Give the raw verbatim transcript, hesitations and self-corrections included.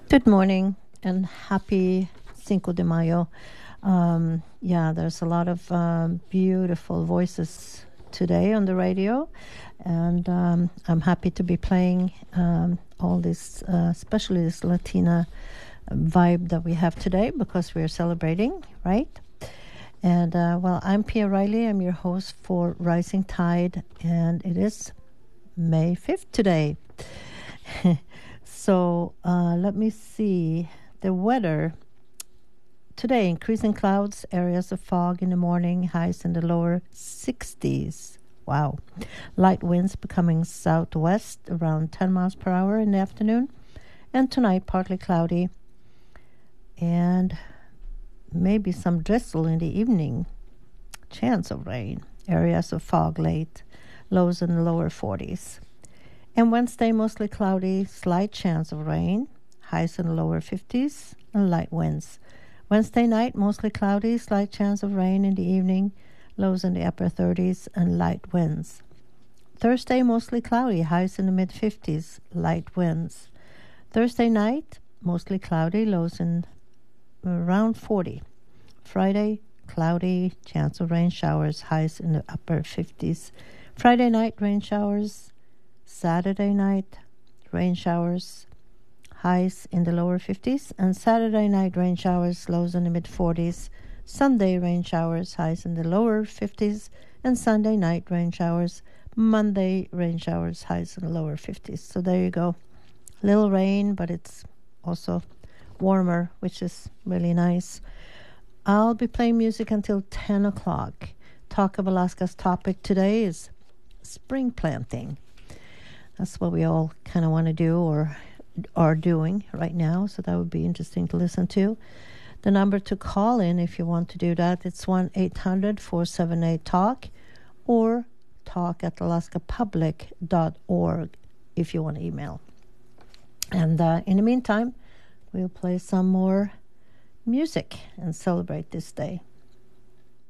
Good morning and happy Cinco de Mayo. Um, yeah, there's a lot of um, beautiful voices today on the radio, and um, I'm happy to be playing um, all this, uh, especially this Latina vibe that we have today because we're celebrating, right? And uh, well, I'm Pia Riley. I'm your host for Rising Tide, and it is May fifth today. So uh, let me see the weather. Today, increasing clouds, areas of fog in the morning, highs in the lower sixties. Wow. Light winds becoming southwest around ten miles per hour in the afternoon. And tonight, partly cloudy and maybe some drizzle in the evening. Chance of rain. Areas of fog late. Lows in the lower forties. And Wednesday, mostly cloudy, slight chance of rain, highs in the lower fifties, and light winds. Wednesday night, mostly cloudy, slight chance of rain in the evening, lows in the upper thirties, and light winds. Thursday, mostly cloudy, highs in the mid-fifties, light winds. Thursday night, mostly cloudy, lows in around forty. Friday, cloudy, chance of rain showers, highs in the upper fifties. Friday night, rain showers. Saturday night, rain showers, highs in the lower fifties, and Saturday night rain showers, lows in the mid-forties. Sunday rain showers, highs in the lower fifties, and Sunday night rain showers. Monday rain showers, highs in the lower fifties. So there you go. Little rain, but it's also warmer, which is really nice. I'll be playing music until ten o'clock. Talk of Alaska's topic today is spring planting. That's what we all kind of want to do or are doing right now, so that would be interesting to listen to. The number to call in if you want to do that, it's one eight hundred four seven eight talk or talk at alaska public dot org if you want to email. And uh, in the meantime, we'll play some more music and celebrate this day.